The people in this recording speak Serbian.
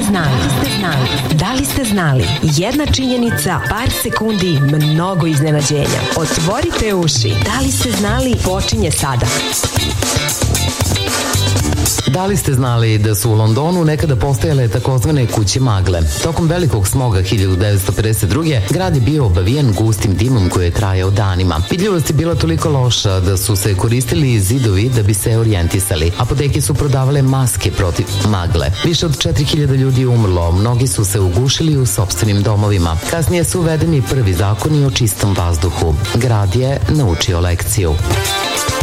Da li ste znali? Jedna činjenica, par sekundi, mnogo iznenađenja. Otvorite uši. Da li ste znali? Počinje sada. Da li ste znali da su u Londonu nekada postojale takozvane kuće magle? Tokom velikog smoga 1952. grad je bio obavijen gustim dimom koji je trajao danima. Vidljivost je bila toliko loša da su se koristili zidovi da bi se orijentisali. Apoteke su prodavale maske protiv magle. Više od 4000 ljudi je umrlo, mnogi su se ugušili u sopstvenim domovima. Kasnije su uvedeni prvi zakoni o čistom vazduhu. Grad je naučio lekciju.